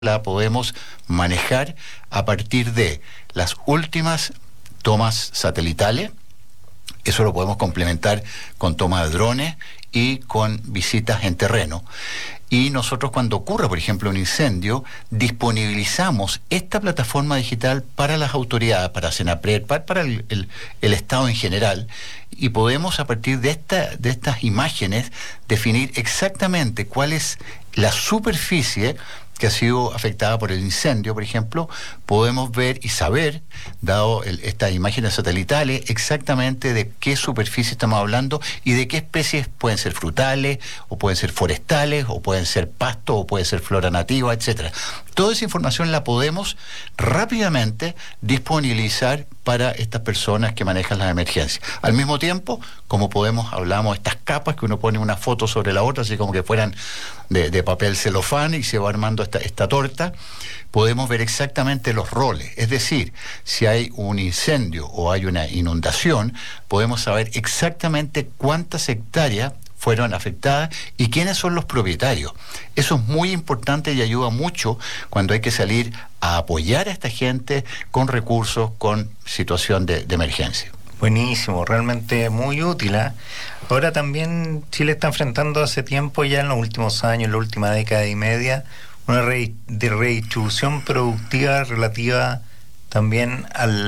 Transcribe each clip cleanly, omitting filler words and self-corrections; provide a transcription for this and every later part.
la podemos manejar a partir de las últimas tomas satelitales. Eso lo podemos complementar con toma de drones y con visitas en terreno. Y nosotros, cuando ocurra, por ejemplo, un incendio, disponibilizamos esta plataforma digital para las autoridades, para Senapred, para el Estado en general, y podemos, a partir de estas imágenes, definir exactamente cuál es la superficie que ha sido afectada por el incendio, por ejemplo. Podemos ver y saber, dado estas imágenes satelitales, exactamente de qué superficie estamos hablando y de qué especies pueden ser frutales, o pueden ser forestales, o pueden ser pasto, o puede ser flora nativa, etcétera. Toda esa información la podemos rápidamente disponibilizar para estas personas que manejan las emergencias. Al mismo tiempo, como hablamos de estas capas que uno pone una foto sobre la otra, así como que fueran de papel celofán, y se va armando esta torta, podemos ver exactamente los roles. Es decir, si hay un incendio o hay una inundación, podemos saber exactamente cuántas hectáreas fueron afectadas y quiénes son los propietarios. Eso es muy importante y ayuda mucho cuando hay que salir a apoyar a esta gente con recursos, con situación de emergencia. Buenísimo, realmente muy útil, ¿eh? Ahora también Chile está enfrentando hace tiempo, ya en los últimos años, en la última década y media, una redistribución productiva relativa también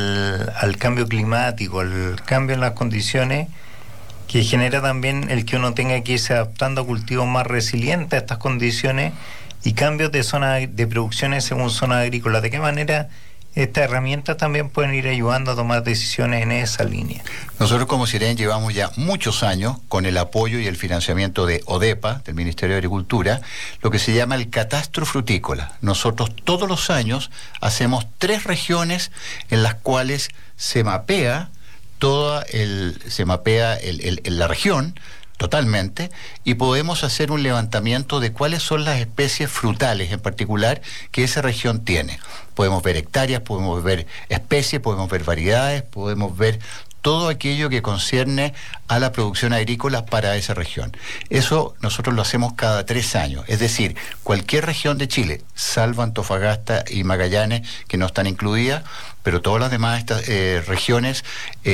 al cambio climático, al cambio en las condiciones, que genera también el que uno tenga que irse adaptando a cultivos más resilientes a estas condiciones y cambios de zona de producciones según zona agrícola. ¿De qué manera estas herramientas también pueden ir ayudando a tomar decisiones en esa línea? Nosotros como Siren llevamos ya muchos años con el apoyo y el financiamiento de ODEPA, del Ministerio de Agricultura, lo que se llama el catastro frutícola. Nosotros todos los años hacemos 3 regiones en las cuales se mapea la región totalmente, y podemos hacer un levantamiento de cuáles son las especies frutales en particular que esa región tiene. Podemos ver hectáreas, podemos ver especies, podemos ver variedades, podemos ver todo aquello que concierne a la producción agrícola para esa región. Eso nosotros lo hacemos cada 3 años. Es decir, cualquier región de Chile, salvo Antofagasta y Magallanes, que no están incluidas, pero todas las demás estas regiones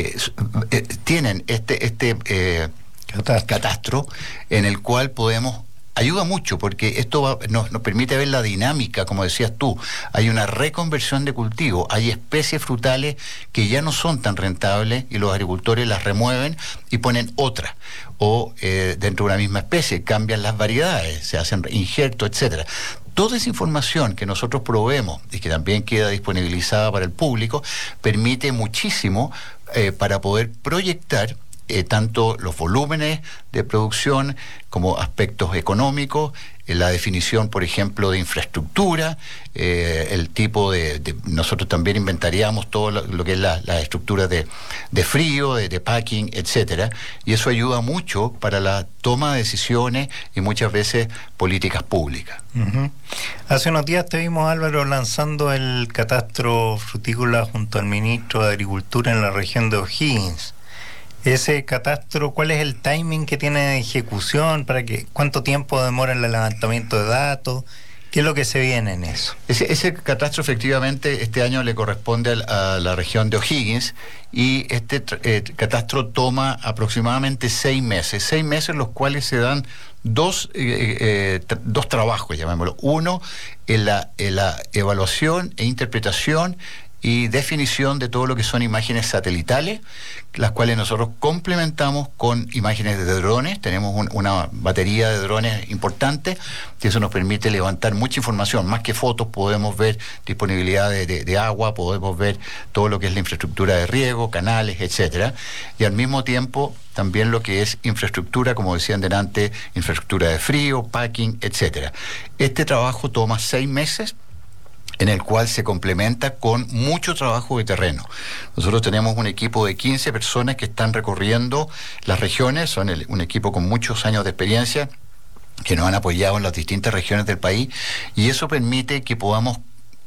tienen este catastro en el cual ayuda mucho, porque esto nos permite ver la dinámica, como decías tú. Hay una reconversión de cultivo, hay especies frutales que ya no son tan rentables y los agricultores las remueven y ponen otra, o dentro de una misma especie cambian las variedades, se hacen injertos, etcétera. Toda esa información que nosotros proveemos y que también queda disponibilizada para el público permite muchísimo para poder proyectar tanto los volúmenes de producción como aspectos económicos, la definición, por ejemplo, de infraestructura, el tipo nosotros también inventariamos todo lo que es la estructura de frío, de packing, etcétera, y eso ayuda mucho para la toma de decisiones y muchas veces políticas públicas. Uh-huh. Hace unos días te vimos, Álvaro, lanzando el catastro frutícola junto al ministro de Agricultura en la región de O'Higgins. Ese catastro, ¿cuál es el timing que tiene de ejecución? ¿Cuánto tiempo demora el levantamiento de datos? ¿Qué es lo que se viene en eso? Ese catastro efectivamente este año le corresponde a la región de O'Higgins, y este catastro toma aproximadamente 6 meses. 6 meses, los cuales se dan dos trabajos, llamémoslo. Uno, en la evaluación e interpretación y definición de todo lo que son imágenes satelitales, las cuales nosotros complementamos con imágenes de drones. Tenemos una batería de drones importante, que eso nos permite levantar mucha información. Más que fotos, podemos ver disponibilidad de agua, podemos ver todo lo que es la infraestructura de riego, canales, etcétera, y al mismo tiempo también lo que es infraestructura, como decían delante, infraestructura de frío, packing, etcétera. Este trabajo toma 6 meses, en el cual se complementa con mucho trabajo de terreno. Nosotros tenemos un equipo de 15 personas que están recorriendo las regiones, son un equipo con muchos años de experiencia, que nos han apoyado en las distintas regiones del país, y eso permite que podamos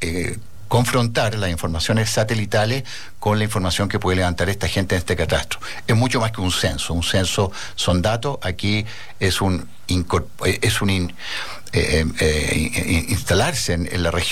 confrontar las informaciones satelitales con la información que puede levantar esta gente en este catastro. Es mucho más que un censo. Un censo son datos, aquí es instalarse en la región